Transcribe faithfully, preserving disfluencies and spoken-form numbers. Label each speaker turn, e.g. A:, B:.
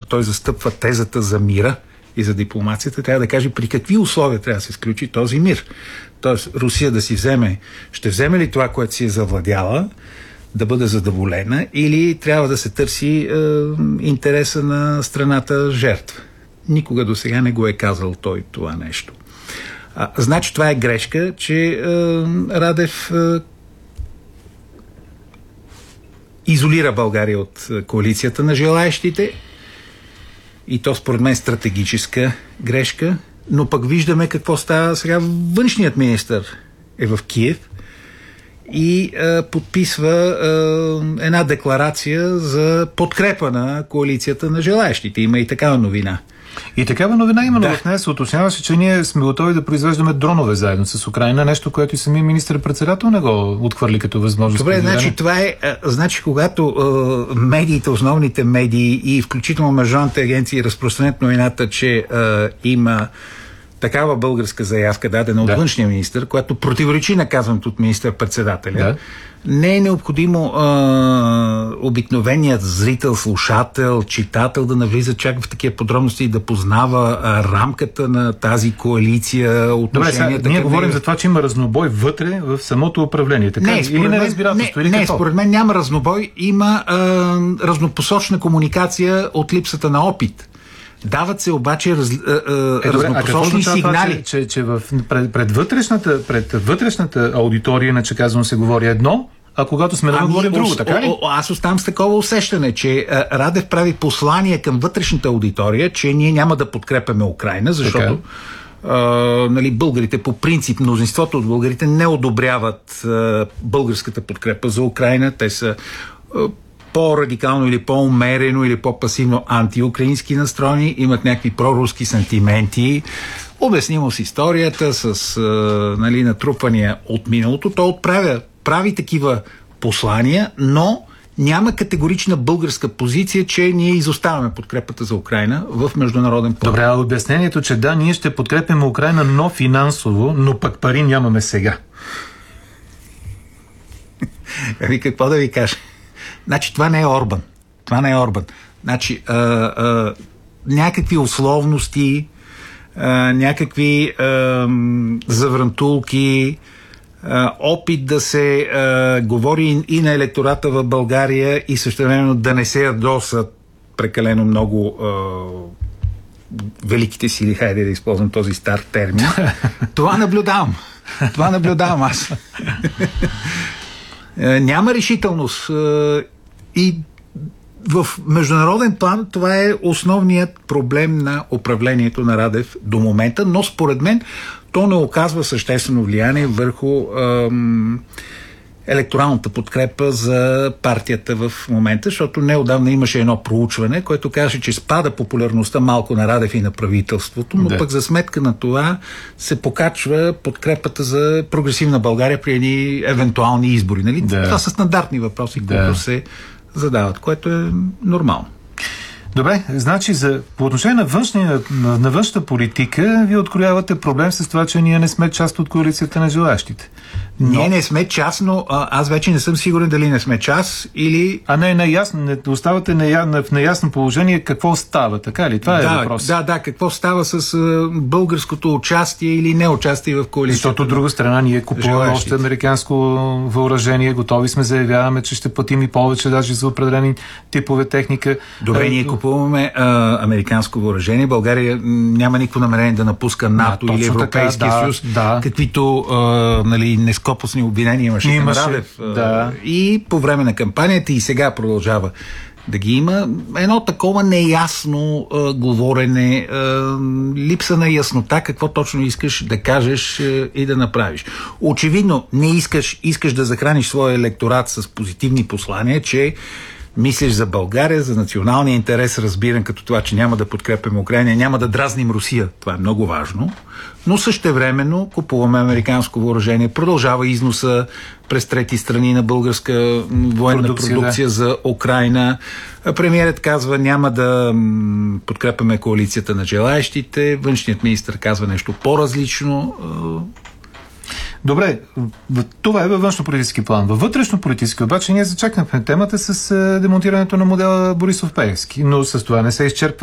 A: той застъпва тезата за мира и за дипломацията, трябва да каже при какви условия трябва да се сключи този мир. Тоест Русия да си вземе, ще вземе ли това, което си е завладяла, да бъде задоволена, или трябва да се търси е, интереса на страната жертва. Никога до сега не го е казал той това нещо. А, значи това е грешка, че е, Радев е, изолира България от коалицията на желаещите, и то според мен стратегическа грешка, но пък виждаме какво става сега. Външният министър е в Киев и е, подписва е, една декларация за подкрепа на коалицията на желаещите. Има и такава новина.
B: И такава новина именно
A: да.
B: В нея се уточняваше, че ние сме готови да произвеждаме дронове заедно с Украйна, нещо, което и самия министър-председател не го отхвърли като възможност.
A: Добре, значи това е, а, значи когато а, медиите, основните медии и включително международните агенции разпространят новината, че а, има такава българска заявка, дадена от да. външния министър, която противоречи наказаното от министър-председателя, да. не е необходимо а, обикновеният зрител, слушател, читател да навлиза чак в такива подробности и да познава а, рамката на тази коалиция, отношенията.
B: Добре, сега, ние говорим за това, че има разнобой вътре в самото управление. Така,
A: не,
B: или не разбирателство, или
A: не,
B: какво?
A: според мен няма разнобой, има а, разнопосочна комуникация от липсата на опит. Дават се обаче раз, а, а,
B: е,
A: разнопосочни сигнали.
B: Това, че, че, че в, пред, пред, вътрешната, пред вътрешната аудитория, иначе казвам, се говори едно, а когато сме да говорим друго, така ли?
A: О, о, аз оставам с такова усещане, че а, Радев прави послание към вътрешната аудитория, че ние няма да подкрепяме Украйна, защото а, нали, българите по принцип, мнозинството от българите не одобряват а, българската подкрепа за Украйна. Те са а, по-радикално или по-умерено или по-пасивно антиукраински настроени, имат някакви проруски сантименти. Обяснимо с историята, с а, нали, натрупвания от миналото. Той отправя, прави такива послания, но няма категорична българска позиция, че ние изоставяме подкрепата за Украйна в международен план.
B: Добре, а обяснението, че да, ние ще подкрепяме Украйна, но финансово, но пък пари нямаме сега.
A: Ами какво да ви кажа? Значи това не е Орбан. Това не е Орбан. Значи а, а, някакви условности, а, някакви а, заврантулки, а, опит да се а, говори и на електората в България и същевременно да не се ядосат прекалено много а, великите сили, хайде да използвам този стар термин. Това наблюдавам. Това наблюдавам аз. Няма решителност. И в международен план това е основният проблем на управлението на Радев до момента, но според мен то не оказва съществено влияние върху ем, електоралната подкрепа за партията в момента, защото неодавна имаше едно проучване, което каже, че спада популярността малко на Радев и на правителството, но да. пък за сметка на това се покачва подкрепата за прогресивна България при едни евентуални избори. Нали? Да. Това са стандартни въпроси, да. които се задават, което е нормално.
B: Добре, значи за, по отношение на, външния, на, на външната политика, вие откроявате проблем с това, че ние не сме част от коалицията на желащите. Но...
A: Ние не сме част, но а, аз вече не съм сигурен дали не сме част или...
B: А не, неясно, не, оставате нея, в неясно положение какво става, така ли? Това е
A: да,
B: въпрос.
A: Да, да, какво става с а, българското участие или неучастие в коалицията.
B: Защото от друга страна ние купуваме още американско въоръжение, готови сме, заявяваме, че ще платим и повече даже за определени типове техника.
A: Добре, ние купуваме а, американско въоръжение. България няма никакво намерение да напуска НАТО да, или Европейския
B: така,
A: съюз,
B: да, да.
A: каквито а, нали, нескопосни обвинения имаше, имаше към Радев.
B: Да.
A: И по време на кампанията и сега продължава да ги има. Едно такова неясно а, говорене, а, липса на яснота какво точно искаш да кажеш а, и да направиш. Очевидно не искаш, искаш да захраниш своя електорат с позитивни послания, че мислиш за България, за националния интерес, разбиран като това, че няма да подкрепяме Украйна, няма да дразним Русия. Това е много важно. Но същевременно купуваме американско въоръжение, продължава износа през трети страни на българска военна продукция, продукция да. за Украйна. Премиерът казва, няма да подкрепяме коалицията на желаещите. Външният министър казва нещо по-различно.
B: Добре, това е във външно-политически план. Във вътрешно-политически обаче ние зачекнахме темата с демонтирането на модела Борисов-Пеевски, но с това не се изчерпва